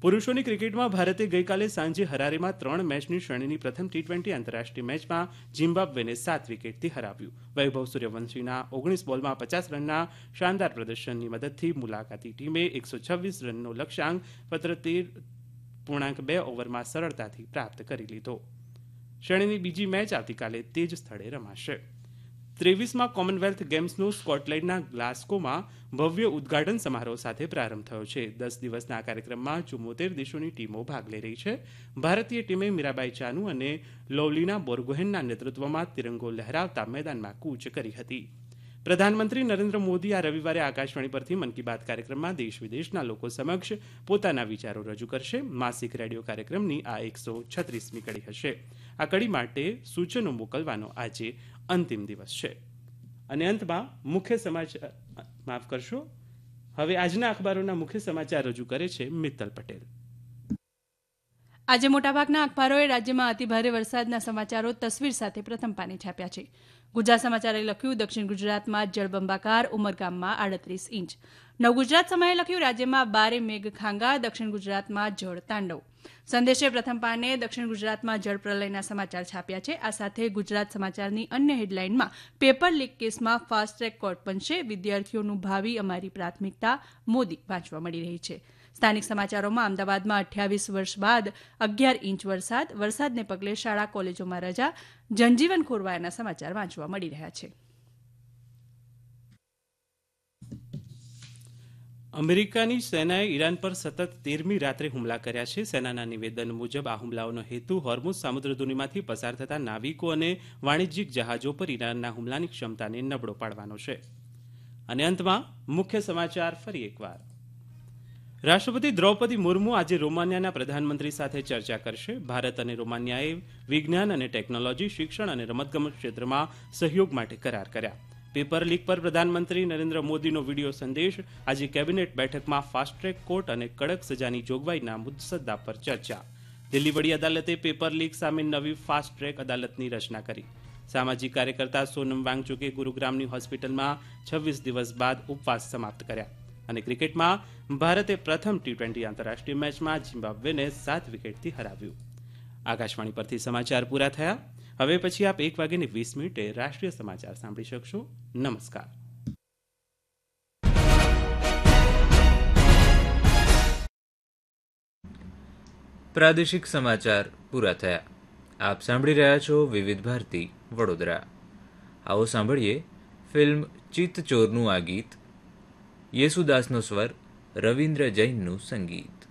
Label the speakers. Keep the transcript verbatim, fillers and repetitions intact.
Speaker 1: પુરુષોની ક્રિકેટમાં ભારતે ગઈકાલે સાંજે હરારેમાં ત્રણ મેચની શ્રેણીની પ્રથમ ટી ટ્વેન્ટી આંતરરાષ્ટ્રીય મેચમાં ઝિમ્બાબ્વેને સાત વિકેટથી હરાવ્યું. વૈભવ સૂર્યવંશીના ઓગણીસ બોલમાં પચાસ રનના શાનદાર પ્રદર્શનની મદદથી મુલાકાતી ટીમે એકસો છવ્વીસ રનનો લક્ષ્યાંક માત્ર તેર પૂર્ણાંક બે ઓવરમાં સરળતાથી પ્રાપ્ત કરી લીધો. શ્રેણીની બીજી મેચ આવતીકાલે તે જ સ્થળે રમાશે. ત્રેવીસમાં કોમનવેલ્થ ગેમ્સનો સ્કોટલેન્ડના ગ્લાસ્કોમાં ભવ્ય ઉદઘાટન સમારોહ સાથે પ્રારંભ થયો છે. દસ દિવસના આ કાર્યક્રમમાં ચુમ્મોતેર દેશોની ટીમો ભાગ લઈ રહી છે. ભારતીય ટીમે મીરાબાઈ ચાનુ અને લોવલીના બોર્ગોહેનના નેતૃત્વમાં તિરંગો લહેરાવતા મેદાનમાં કૂચ કરી હતી. પ્રધાનમંત્રી નરેન્દ્ર મોદી આ રવિવારે આકાશવાણી પરથી મન કી બાત કાર્યક્રમમાં દેશ વિદેશના લોકો સમક્ષ પોતાના વિચારો રજૂ કરશે. માસિક રેડિયો કાર્યક્રમની આ એકસો છત્રીસમી કડી હશે. આ કડી માટે સૂચનો મોકલવાનો આજે અંતિમ દિવસ છે. અને અંતમાં મુખ્ય સમાચાર માફ કરશો હવે આજના અખબારોના મુખ્ય સમાચાર રજૂ કરે છે મિત્તલ પટેલ.
Speaker 2: આજે મોટાભાગના અખબારોએ રાજ્યમાં અતિભારે વરસાદના સમાચારો તસવીર સાથે પ્રથમ પાને છાપ્યા છે. ગુજરાત સમાચારે લખ્યું દક્ષિણ ગુજરાતમાં જળબંબાકાર, ઉમરગામમાં આડત્રીસ ઇંચ. નવગુજરાત સમયે લખ્યું રાજ્યમાં બારે મેઘ ખાંગા, દક્ષિણ ગુજરાતમાં જળ તાંડવ. સંદેશે પ્રથમ પાને દક્ષિણ ગુજરાતમાં જળ પ્રલયના સમાચાર છાપ્યા છે. આ સાથે ગુજરાત સમાચારની અન્ય હેડલાઇનમાં પેપર લીક કેસમાં ફાસ્ટ ટ્રેક કોર્ટ બનશે, વિદ્યાર્થીઓનું ભાવિ અમારી પ્રાથમિકતા, મોદી વાંચવા મળી રહી છે. સ્થાનિક સમાચારોમાં અમદાવાદમાં અઠ્યાવીસ વર્ષ બાદ અગિયાર ઇંચ વરસાદ, વરસાદને પગલે શાળા કોલેજોમાં રજા, જનજીવન ખોરવાયાના સમાચાર વાંચવા મળી રહ્યા છે.
Speaker 1: અમેરિકાની સેનાએ ઈરાન પર સતત તેરમી રાત્રે હુમલા કર્યા છે. સેનાના નિવેદન મુજબ આ હુમલાઓનો હેતુ હોર્મુઝ સામુદ્રધુનીમાંથી પસાર થતા નાવિકો અને વાણિજ્યિક જહાજો પર ઈરાનના હુમલાની ક્ષમતાને નબળો પાડવાનો છે. અને અંતમાં મુખ્ય સમાચાર ફરી એકવાર. રાષ્ટ્રપતિ દ્રૌપદી મુર્મુ આજે રોમાનિયાના પ્રધાનમંત્રી સાથે ચર્ચા કરશે. ભારત અને રોમાનિયાએ વિજ્ઞાન અને ટેકનોલોજી, શિક્ષણ અને રમતગમત ક્ષેત્રમાં સહયોગ માટે કરાર કર્યા. પેપર લીક પર પ્રધાનમંત્રી નરેન્દ્ર મોદીનો વિડીયો સંદેશ. આજે કેબિનેટ બેઠકમાં ફાસ્ટ ટ્રેક કોર્ટ અને કડક સજાની જોગવાઈના મુદ્દા પર ચર્ચા. દિલ્હી વડી અદાલતે પેપર લીક સામે નવી ફાસ્ટ ટ્રેક અદાલતની રચના કરી. સામાજિક કાર્યકર્તા સોનમ વાંગચુકે ગુરુગ્રામની હોસ્પિટલમાં છવ્વીસ દિવસ બાદ ઉપવાસ સમાપ્ત કર્યા. અને ક્રિકેટમાં ભારતે પ્રથમ ટી ટ્વેન્ટી આંતરરાષ્ટ્રીય મેચમાં ઝિમ્બાબ્વેને સાત વિકેટથી હરાવ્યું. આકાશવાણી પરથી સમાચાર પૂરા થયા. હવે પછી આપ એક વાગ્યાની વીસ મિનિટે રાષ્ટ્રીય સમાચાર સાંભળી શકશો. નમસ્કાર.
Speaker 3: પ્રાદેશિક સમાચાર પૂરા થયા. આપ સાંભળી રહ્યા છો વિવિધ ભારતી વડોદરા. આવો સાંભળીએ ફિલ્મ ચિત્તચોરનું આ ગીત. યેસુદાસનો સ્વર, રવિન્દ્ર જૈનનું સંગીત.